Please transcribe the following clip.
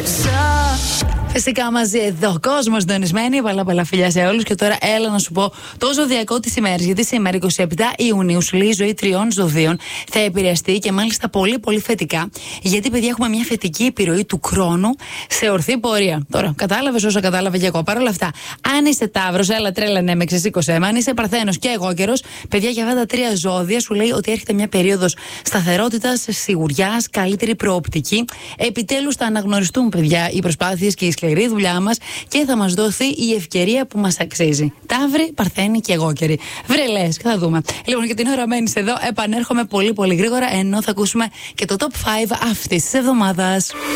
Φυσικά μαζί εδώ, κόσμο συντονισμένοι. Πολλά φιλιά σε όλους. Και τώρα έλα να σου πω το ζωδιακό της ημέρας. Γιατί σήμερα 27 Ιουνίου σου λέει η ζωή 3 ζωδίων θα επηρεαστεί και μάλιστα πολύ θετικά. Γιατί, παιδιά, έχουμε μια θετική επιρροή του χρόνου σε ορθή πορεία. Τώρα, κατάλαβες όσα κατάλαβε και εγώ. Παρ' όλα αυτά, αν είσαι Ταύρος, έλα τρέλα, με ξεσήκωσε. Αν είσαι Παρθένος και εγώ καιρός, παιδιά, για αυτά τα 3 ζώδια σου λέει ότι έρχεται μια περίοδος σταθερότητας, σιγουριάς, καλύτερη προοπτική. Επιτέλους θα αναγνωριστούν, παιδιά, οι προσπάθειες και η σκληρή δουλειά μας και θα μας δοθεί η ευκαιρία που μας αξίζει. Ταύρη, Παρθένη και εγώ καιρή. Βρελές, θα δούμε. Λοιπόν, και την ώρα μένεις εδώ. Επανέρχομαι πολύ γρήγορα, ενώ θα ακούσουμε και το top 5 αυτής της εβδομάδας.